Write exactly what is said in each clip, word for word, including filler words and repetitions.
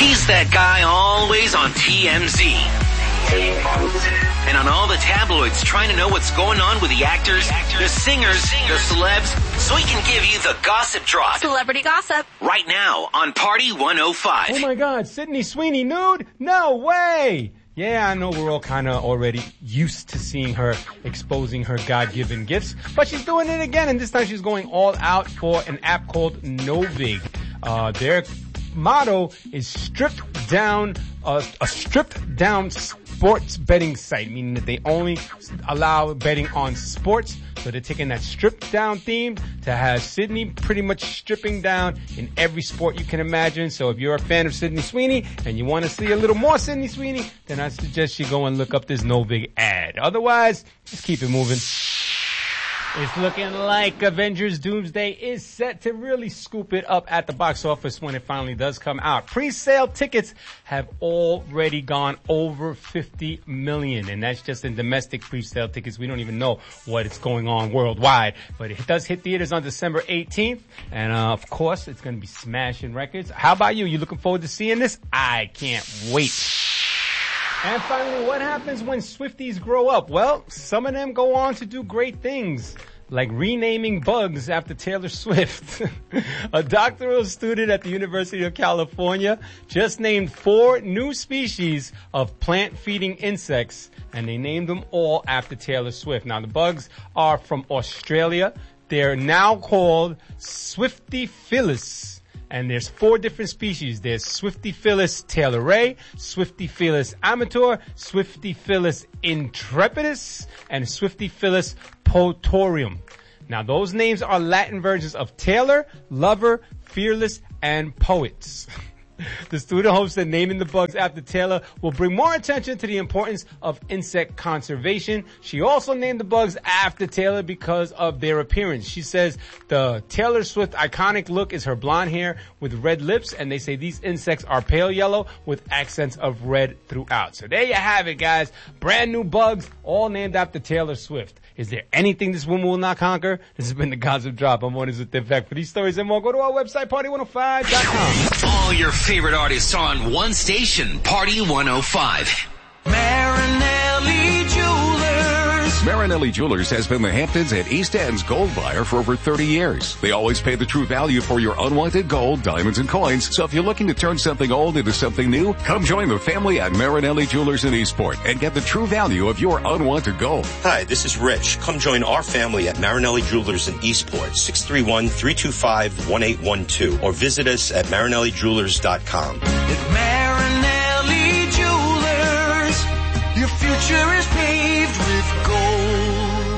He's that guy always on T M Z. And on all the tabloids trying to know what's going on with the actors, the singers, the celebs, so he can give you the gossip drop. Celebrity gossip. Right now on Party one oh five. Oh my God, Sydney Sweeney nude? No way! Yeah, I know we're all kind of already used to seeing her exposing her God-given gifts, but she's doing it again, and this time she's going all out for an app called Novig. Uh, their motto is stripped down, uh, a stripped down sports betting site, meaning that they only allow betting on sports. So they're taking that stripped down theme to have Sydney pretty much stripping down in every sport you can imagine. So if you're a fan of Sydney Sweeney and you want to see a little more Sydney Sweeney, then I suggest you go and look up this Novig ad. Otherwise, just keep it moving. It's looking like Avengers Doomsday is set to really scoop it up at the box office when it finally does come out. Pre-sale tickets have already gone over fifty million, and that's just in domestic pre-sale tickets. We don't even know what is going on worldwide, but it does hit theaters on December eighteenth, and uh, of course, it's going to be smashing records. How about you? You looking forward to seeing this? I can't wait. And finally, what happens when Swifties grow up? Well, some of them go on to do great things, like renaming bugs after Taylor Swift. A doctoral student at the University of California just named four new species of plant-feeding insects, and they named them all after Taylor Swift. Now, the bugs are from Australia. They're now called Swiftyphilus. And there's four different species. There's Swiftyphilus taylori, Swiftyphilus amator, Swiftyphilus intrepidus, and Swiftyphilus potorium. Now those names are Latin versions of Taylor, Lover, Fearless, and Poets. The student hopes that naming the bugs after Taylor will bring more attention to the importance of insect conservation. She also named the bugs after Taylor because of their appearance. She says the Taylor Swift iconic look is her blonde hair with red lips, and they say these insects are pale yellow with accents of red throughout. So there you have it, guys. Brand new bugs, all named after Taylor Swift. Is there anything this woman will not conquer? This has been the Gossip Drop. I'm Mornings with the Effect. For these stories and more, go to our website, party one oh five dot com. All your favorite artists on one station, Party one oh five. Marinelli Jewelers. Marinelli Jewelers has been the Hamptons and East End's gold buyer for over thirty years. They always pay the true value for your unwanted gold, diamonds, and coins. So if you're looking to turn something old into something new, come join the family at Marinelli Jewelers in Eastport and get the true value of your unwanted gold. Hi, this is Rich. Come join our family at Marinelli Jewelers in Eastport, six three one, three two five, one eight one two, or visit us at marinelli jewelers dot com. At Marinelli Jewelers, your future is paved with gold.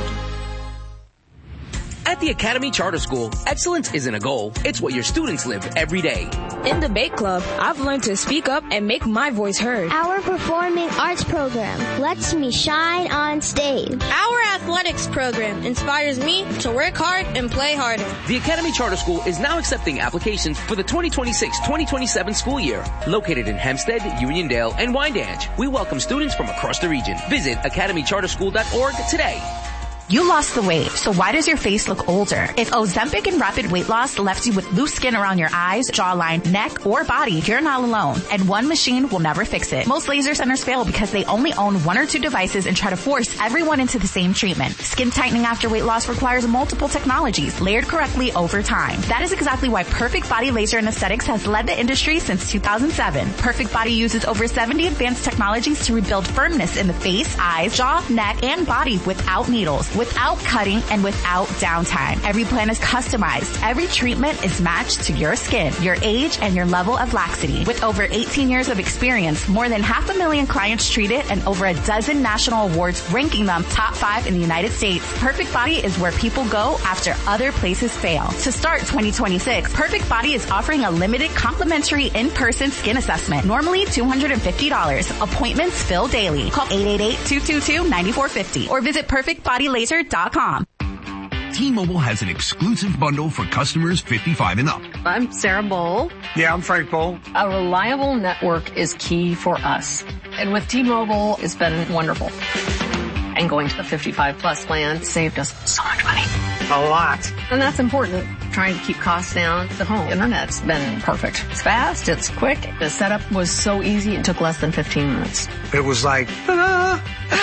At the Academy Charter School, excellence isn't a goal, it's what your students live every day. In Debate Club, I've learned to speak up and make my voice heard. Our performing arts program lets me shine on stage. Our athletics program inspires me to work hard and play harder. The Academy Charter School is now accepting applications for the twenty twenty-six twenty twenty-seven school year. Located in Hempstead, Uniondale, and Wyandanch, we welcome students from across the region. Visit academy charter school dot org today. You lost the weight, so why does your face look older? If Ozempic and rapid weight loss left you with loose skin around your eyes, jawline, neck, or body, you're not alone. And one machine will never fix it. Most laser centers fail because they only own one or two devices and try to force everyone into the same treatment. Skin tightening after weight loss requires multiple technologies, layered correctly over time. That is exactly why Perfect Body Laser and Aesthetics has led the industry since two thousand seven. Perfect Body uses over seventy advanced technologies to rebuild firmness in the face, eyes, jaw, neck, and body without needles, without cutting, and without downtime. Every plan is customized. Every treatment is matched to your skin, your age, and your level of laxity. With over eighteen years of experience, more than half a million clients treated, and over a dozen national awards ranking them top five in the United States, Perfect Body is where people go after other places fail. To start twenty twenty-six, Perfect Body is offering a limited complimentary in-person skin assessment, normally two hundred fifty dollars. Appointments fill daily. Call eight eight eight, two two two, nine four five zero or visit perfect body laser dot com. T-Mobile has an exclusive bundle for customers fifty-five and up. I'm Sarah Bowl. Yeah, I'm Frank Bowl. A reliable network is key for us. And with T-Mobile, it's been wonderful. And going to the fifty-five plus plan saved us so much money. a lot. And that's important. Trying to keep costs down. The home internet's been perfect. It's fast, it's quick. The setup was so easy, it took less than fifteen minutes. It was like, ah.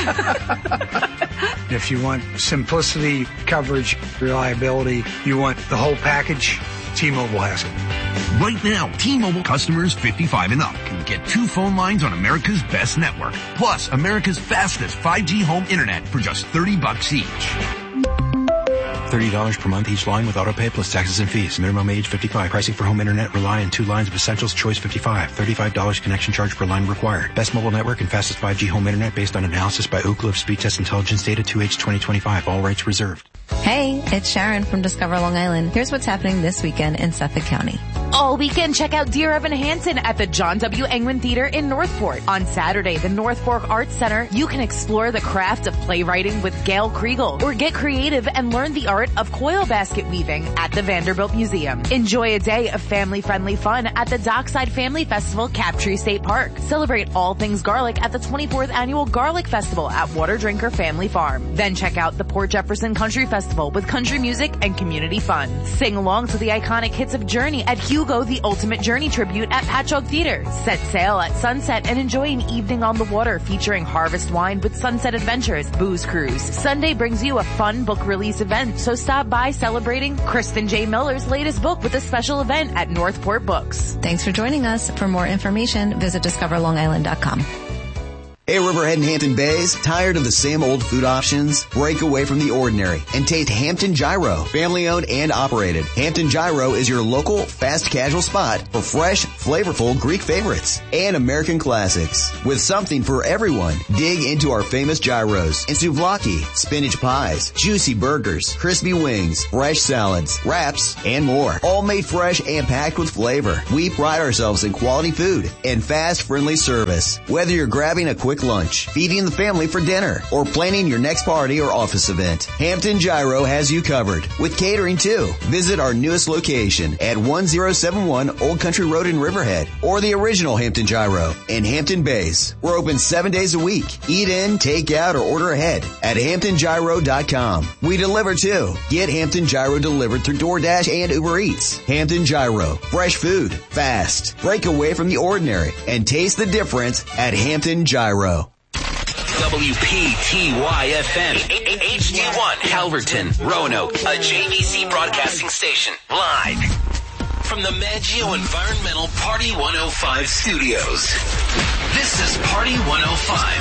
If you want simplicity, coverage, reliability, you want the whole package, T-Mobile has it. Right now, T-Mobile customers fifty-five and up can get two phone lines on America's best network, plus America's fastest five G home internet for just thirty bucks each. thirty dollars per month each line with autopay plus taxes and fees. Minimum age fifty-five. Pricing for home internet rely on two lines of essentials. Choice fifty-five. thirty-five dollars connection charge per line required. Best mobile network and fastest five G home internet based on analysis by Ookla of Speed Test Intelligence data two H twenty twenty-five. All rights reserved. Hey, it's Sharon from Discover Long Island. Here's what's happening this weekend in Suffolk County. All weekend, check out Dear Evan Hansen at the John W. England Theater in Northport. On Saturday, the North Fork Arts Center, you can explore the craft of playwriting with Gail Kriegel, or get creative and learn the art of coil basket weaving at the Vanderbilt Museum. Enjoy a day of family-friendly fun at the Dockside Family Festival, Captree State Park. Celebrate all things garlic at the twenty-fourth Annual Garlic Festival at Water Drinker Family Farm. Then check out the Port Jefferson Country Festival with country music and community fun. Sing along to the iconic hits of Journey at Hugo the Ultimate Journey Tribute at Patchogue Theater. Set sail at sunset and enjoy an evening on the water featuring Harvest Wine with Sunset Adventures Booze Cruise. Sunday brings you a fun book release event, so stop by celebrating Kristen J. Miller's latest book with a special event at Northport Books. Thanks for joining us. For more information, visit discover long island dot com. Hey, Riverhead and Hampton Bays, tired of the same old food options? Break away from the ordinary and taste Hampton Gyro. Family owned and operated, Hampton Gyro is your local fast casual spot for fresh, flavorful Greek favorites and American classics. With something for everyone, dig into our famous gyros and souvlaki, spinach pies, juicy burgers, crispy wings, fresh salads, wraps, and more. All made fresh and packed with flavor. We pride ourselves in quality food and fast, friendly service. Whether you're grabbing a quick lunch, feeding the family for dinner, or planning your next party or office event, Hampton Gyro has you covered with catering too. Visit our newest location at one oh seven one Old Country Road in Riverhead, or the original Hampton Gyro in Hampton Bays. We're open seven days a week. Eat in, take out, or order ahead at hampton gyro dot com. We deliver too. Get Hampton Gyro delivered through DoorDash and Uber Eats. Hampton Gyro. Fresh food. Fast. Break away from the ordinary and taste the difference at Hampton Gyro. W P T Y F M, H D one, Calverton, Roanoke, a J V C broadcasting station, live from the Maggio Environmental Party one oh five studios. This is Party one oh five.